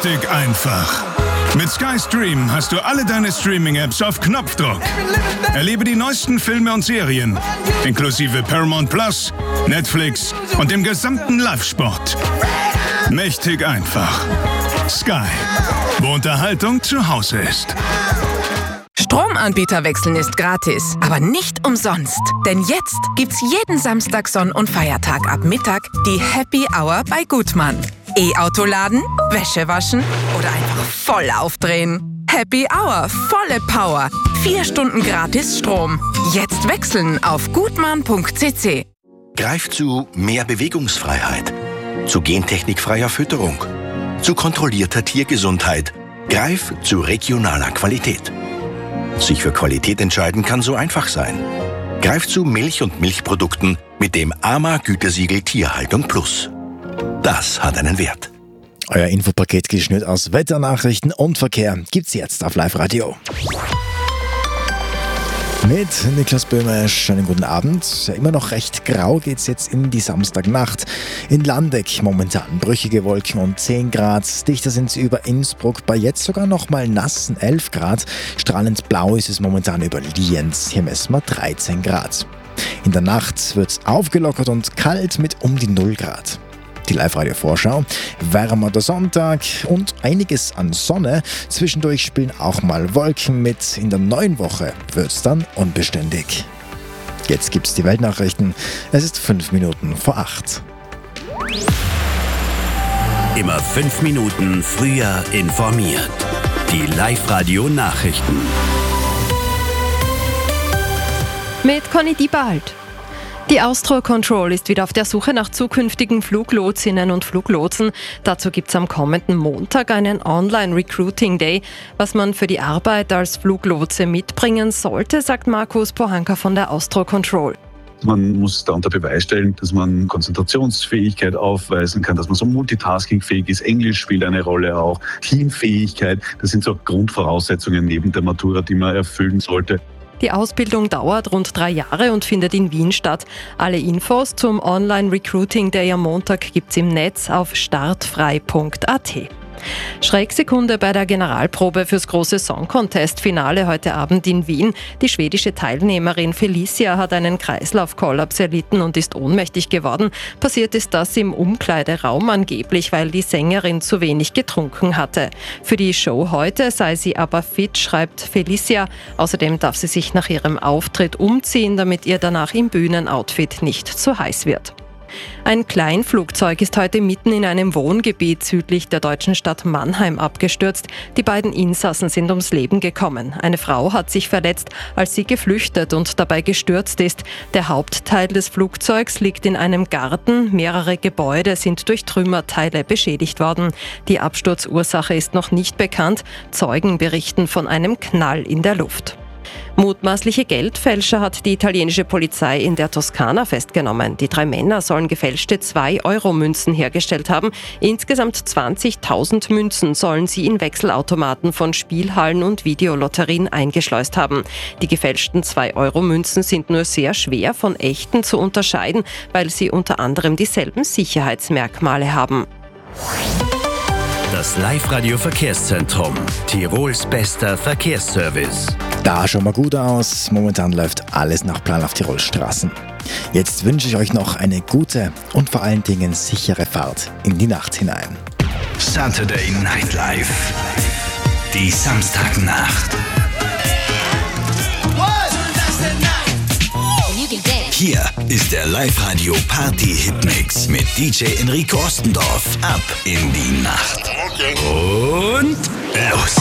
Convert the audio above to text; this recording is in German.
Mächtig einfach. Mit Sky Stream hast du alle deine Streaming-Apps auf Knopfdruck. Erlebe die neuesten Filme und Serien, inklusive Paramount Plus, Netflix und dem gesamten Live-Sport. Mächtig einfach. Sky, wo Unterhaltung zu Hause ist. Stromanbieter wechseln ist gratis, aber nicht umsonst. Denn jetzt gibt's jeden Samstag, Sonn- und Feiertag ab Mittag die Happy Hour bei Gutmann. E-Auto laden, Wäsche waschen oder einfach voll aufdrehen. Happy Hour, volle Power. 4 Stunden gratis Strom. Jetzt wechseln auf gutmann.cc. Greif zu mehr Bewegungsfreiheit, zu gentechnikfreier Fütterung, zu kontrollierter Tiergesundheit. Greif zu regionaler Qualität. Sich für Qualität entscheiden kann so einfach sein. Greif zu Milch und Milchprodukten mit dem AMA-Gütesiegel Tierhaltung Plus. Das hat einen Wert. Euer Infopaket geschnürt aus Wetternachrichten und Verkehr gibt's jetzt auf Live-Radio. Mit Niklas Böhme, schönen guten Abend. Immer noch recht grau geht's jetzt in die Samstagnacht. In Landeck momentan brüchige Wolken und 10 Grad. Dichter sind's über Innsbruck, bei jetzt sogar noch mal nassen 11 Grad. Strahlend blau ist es momentan über Lienz. Hier messen wir 13 Grad. In der Nacht wird's aufgelockert und kalt mit um die 0 Grad. Die Live-Radio-Vorschau, wärmer der Sonntag und einiges an Sonne. Zwischendurch spielen auch mal Wolken mit. In der neuen Woche wird's dann unbeständig. Jetzt gibt's die Weltnachrichten. Es ist 5 Minuten vor 8. Immer 5 Minuten früher informiert. Die Live-Radio-Nachrichten. Mit Conny Diebald. Die Austro Control ist wieder auf der Suche nach zukünftigen Fluglotsinnen und Fluglotsen. Dazu gibt es am kommenden Montag einen Online-Recruiting-Day. Was man für die Arbeit als Fluglotse mitbringen sollte, sagt Markus Pohanka von der Austro Control. Man muss da unter Beweis stellen, dass man Konzentrationsfähigkeit aufweisen kann, dass man so multitaskingfähig ist. Englisch spielt eine Rolle auch. Teamfähigkeit, das sind so Grundvoraussetzungen neben der Matura, die man erfüllen sollte. Die Ausbildung dauert rund 3 Jahre und findet in Wien statt. Alle Infos zum Online-Recruiting Day am Montag gibt's im Netz auf startfrei.at. Schrecksekunde bei der Generalprobe fürs große Song-Contest-Finale heute Abend in Wien. Die schwedische Teilnehmerin Felicia hat einen Kreislaufkollaps erlitten und ist ohnmächtig geworden. Passiert ist das im Umkleideraum angeblich, weil die Sängerin zu wenig getrunken hatte. Für die Show heute sei sie aber fit, schreibt Felicia. Außerdem darf sie sich nach ihrem Auftritt umziehen, damit ihr danach im Bühnenoutfit nicht zu heiß wird. Ein Kleinflugzeug ist heute mitten in einem Wohngebiet südlich der deutschen Stadt Mannheim abgestürzt. Die beiden Insassen sind ums Leben gekommen. Eine Frau hat sich verletzt, als sie geflüchtet und dabei gestürzt ist. Der Hauptteil des Flugzeugs liegt in einem Garten. Mehrere Gebäude sind durch Trümmerteile beschädigt worden. Die Absturzursache ist noch nicht bekannt. Zeugen berichten von einem Knall in der Luft. Mutmaßliche Geldfälscher hat die italienische Polizei in der Toskana festgenommen. Die 3 Männer sollen gefälschte 2-Euro-Münzen hergestellt haben. Insgesamt 20.000 Münzen sollen sie in Wechselautomaten von Spielhallen und Videolotterien eingeschleust haben. Die gefälschten 2-Euro-Münzen sind nur sehr schwer von echten zu unterscheiden, weil sie unter anderem dieselben Sicherheitsmerkmale haben. Das Live-Radio-Verkehrszentrum. Tirols bester Verkehrsservice. Da schauen wir gut aus. Momentan läuft alles nach Plan auf Tirols Straßen. Jetzt wünsche ich euch noch eine gute und vor allen Dingen sichere Fahrt in die Nacht hinein. Saturday Night Live. Die Samstagnacht. Hier ist der Live-Radio-Party-Hitmix mit DJ Enrico Ostendorf. Ab in die Nacht. Und los!